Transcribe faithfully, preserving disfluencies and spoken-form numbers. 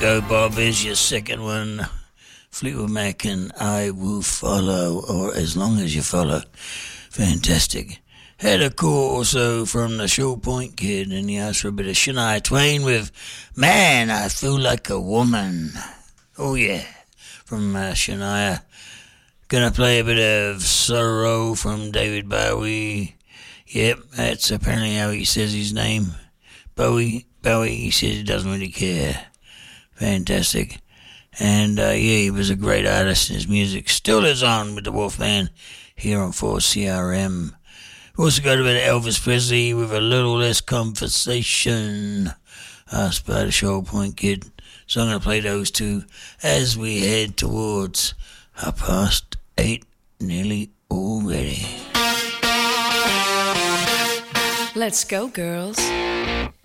Go, Bob, is your second one. Fleetwood Mac and I Will Follow, or As Long As You Follow. Fantastic. Had a call also from the Short Point Kid, and he asked for a bit of Shania Twain with Man, I Feel Like a Woman. Oh, yeah, from uh, Shania. Gonna play a bit of Sorrow from David Bowie. Yep, that's apparently how he says his name. Bowie, Bowie, he says he doesn't really care. Fantastic. And, uh, yeah, he was a great artist. His music still is on with the Wolfman here on four C R M. We also got a bit of Elvis Presley with A Little Less Conversation, asked by the Short Point Kid. So I'm going to play those two as we head towards half past eight, nearly already. Let's go, girls.